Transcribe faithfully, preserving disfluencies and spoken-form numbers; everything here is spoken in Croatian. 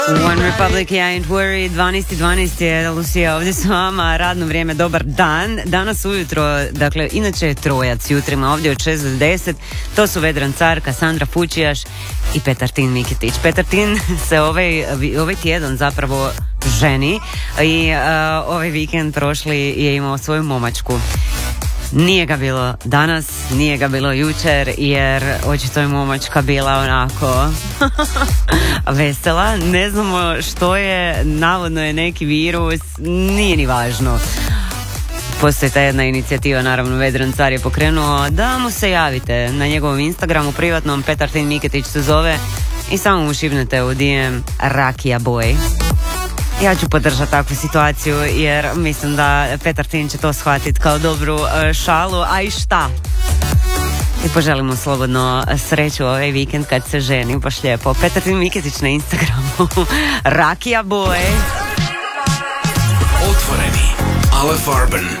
One Republic, I ain't worried, dvanaest dvanaest je Lucija ovdje s vama, radno vrijeme, dobar dan. Danas ujutro, dakle, inače je trojac jutrima ovdje od šest do deset, to su Vedran Car, Kasandra Fučijaš i Petar Tin Miketić. Petar Tin se ovaj, ovaj tjedan zapravo ženi i uh, ovaj vikend prošli je imao svoju momačku. Nije ga bilo danas, nije ga bilo jučer, jer očito je momačka bila onako vesela. Ne znamo što je, navodno je neki virus, nije ni važno. Postoji ta jedna inicijativa, naravno Vedran Car je pokrenuo da mu se javite na njegovom Instagramu privatnom, Petar Tin Miketić se zove, i samo mu šibnete u D M Rakija Boy. Ja ću podržati takvu situaciju jer mislim da Petar Tin će to shvatiti kao dobru uh, šalu, a i šta? I poželim mu slobodno sreću ovaj vikend kad se ženi, baš lijepo. Petar Tin Miketić na Instagramu, Rakija Boy. Otvoreni, Ale Farben.